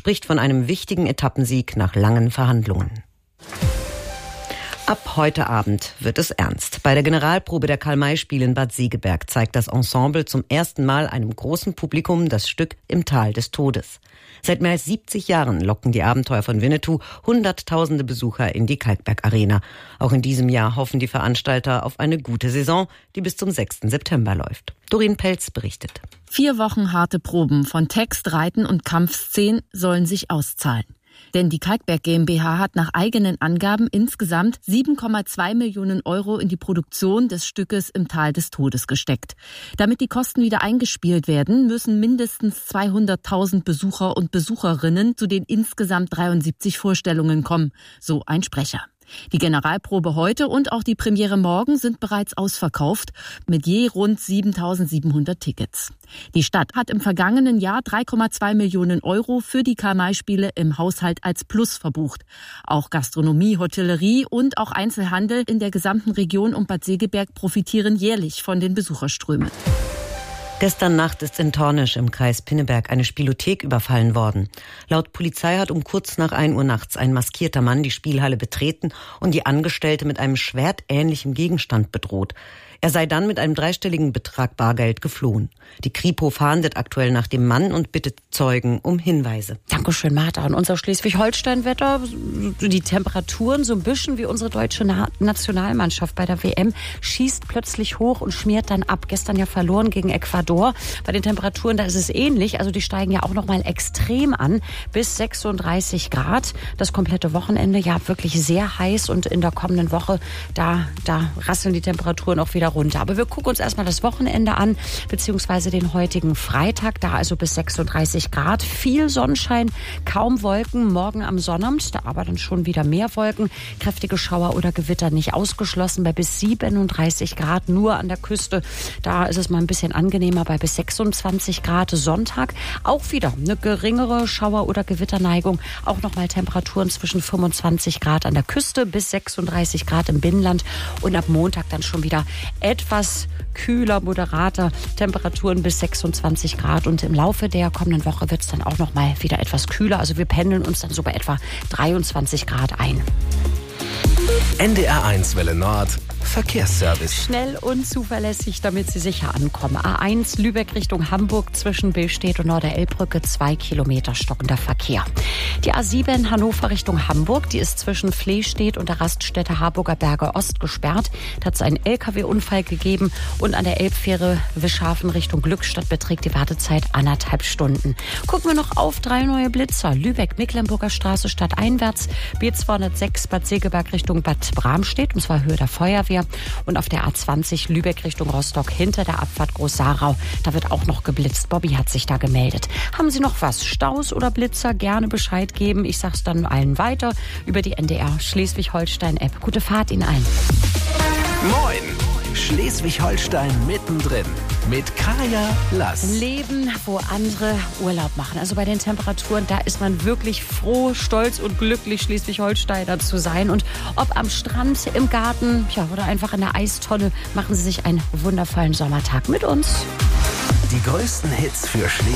spricht von einem wichtigen Etappensieg nach langen Verhandlungen. Ab heute Abend wird es ernst. Bei der Generalprobe der Karl-May-Spiele in Bad Segeberg zeigt das Ensemble zum ersten Mal einem großen Publikum das Stück Im Tal des Todes. Seit mehr als 70 Jahren locken die Abenteuer von Winnetou hunderttausende Besucher in die Kalkberg Arena. Auch in diesem Jahr hoffen die Veranstalter auf eine gute Saison, die bis zum 6. September läuft. Doreen Pelz berichtet. 4 Wochen harte Proben von Text, Reiten und Kampfszenen sollen sich auszahlen. Denn die Kalkberg GmbH hat nach eigenen Angaben insgesamt 7,2 Millionen Euro in die Produktion des Stückes Im Tal des Todes gesteckt. Damit die Kosten wieder eingespielt werden, müssen mindestens 200.000 Besucher und Besucherinnen zu den insgesamt 73 Vorstellungen kommen, so ein Sprecher. Die Generalprobe heute und auch die Premiere morgen sind bereits ausverkauft, mit je rund 7.700 Tickets. Die Stadt hat im vergangenen Jahr 3,2 Millionen Euro für die Karl-May-Spiele im Haushalt als Plus verbucht. Auch Gastronomie, Hotellerie und auch Einzelhandel in der gesamten Region um Bad Segeberg profitieren jährlich von den Besucherströmen. Gestern Nacht ist in Tornisch im Kreis Pinneberg eine Spielothek überfallen worden. Laut Polizei hat um kurz nach 1 Uhr nachts ein maskierter Mann die Spielhalle betreten und die Angestellte mit einem schwertähnlichen Gegenstand bedroht. Er sei dann mit einem 3-stelligen Betrag Bargeld geflohen. Die Kripo fahndet aktuell nach dem Mann und bittet Zeugen um Hinweise. Dankeschön, Martha. Und unser Schleswig-Holstein-Wetter, die Temperaturen so ein bisschen wie unsere deutsche Nationalmannschaft bei der WM, schießt plötzlich hoch und schmiert dann ab. Gestern ja verloren gegen Ecuador. Bei den Temperaturen, da ist es ähnlich. Also die steigen ja auch noch mal extrem an, bis 36 Grad. Das komplette Wochenende ja wirklich sehr heiß und in der kommenden Woche, da rasseln die Temperaturen auch wieder runter. Aber wir gucken uns erstmal das Wochenende an, beziehungsweise den heutigen Freitag, da also bis 36 Grad. Viel Sonnenschein, kaum Wolken. Morgen am Sonnabend, da aber dann schon wieder mehr Wolken. Kräftige Schauer oder Gewitter nicht ausgeschlossen bei bis 37 Grad. Nur an der Küste, da ist es mal ein bisschen angenehmer bei bis 26 Grad. Sonntag auch wieder eine geringere Schauer- oder Gewitterneigung. Auch nochmal Temperaturen zwischen 25 Grad an der Küste bis 36 Grad im Binnenland. Und ab Montag dann schon wieder etwas kühler, moderater, Temperaturen bis 26 Grad. Und im Laufe der kommenden Woche wird es dann auch noch mal wieder etwas kühler. Also wir pendeln uns dann so bei etwa 23 Grad ein. NDR1 Welle Nord. Verkehrsservice. Schnell und zuverlässig, damit Sie sicher ankommen. A1 Lübeck Richtung Hamburg zwischen Billstedt und Norderelbbrücke 2 Kilometer stockender Verkehr. Die A7 Hannover Richtung Hamburg, die ist zwischen Flehstedt und der Raststätte Harburger Berge Ost gesperrt. Da hat es einen LKW-Unfall gegeben und an der Elbfähre Wischhafen Richtung Glückstadt beträgt die Wartezeit 1,5 Stunden. Gucken wir noch auf 3 neue Blitzer. Lübeck Mecklenburger Straße stadteinwärts, B206 Bad Segeberg Richtung Bad Bramstedt, und zwar Höhe der Feuerwehr. Und auf der A20 Lübeck Richtung Rostock hinter der Abfahrt Groß-Sarau. Da wird auch noch geblitzt. Bobby hat sich da gemeldet. Haben Sie noch was? Staus oder Blitzer? Gerne Bescheid geben. Ich sag's dann allen weiter über die NDR Schleswig-Holstein-App. Gute Fahrt Ihnen allen. Moin! Schleswig-Holstein mittendrin mit Kaya Lass. Leben, wo andere Urlaub machen. Also bei den Temperaturen, da ist man wirklich froh, stolz und glücklich, Schleswig-Holsteiner zu sein. Und ob am Strand, im Garten, ja, oder einfach in der Eistonne, machen Sie sich einen wundervollen Sommertag mit uns. Die größten Hits für Schleswig.